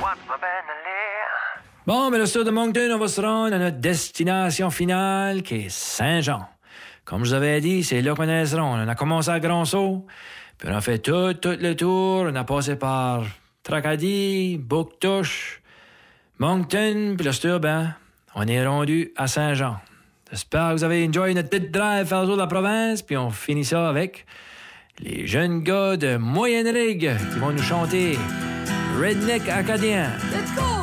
Bon, mais le stade de Moncton, on va se rendre à notre destination finale, qui est Saint-Jean. Comme je vous avais dit, c'est là qu'on est. On a commencé à Grand-Sault, puis on a fait tout le tour. On a passé par Tracadie, Bouctouche, Moncton, puis le stade, on est rendu à Saint-Jean. J'espère que vous avez enjoyé notre petite drive faire le tour de la province, puis on finit ça avec les jeunes gars de Moyenne Rigue qui vont nous chanter Redneck Acadien. Let's go!